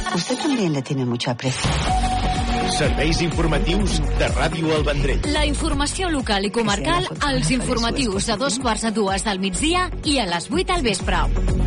Usted también le tiene mucho aprecio. Serveis informatius de Ràdio El Vendrell. La informació local i comarcal als informatius de 2:45 del migdia i a les 8 del vespre.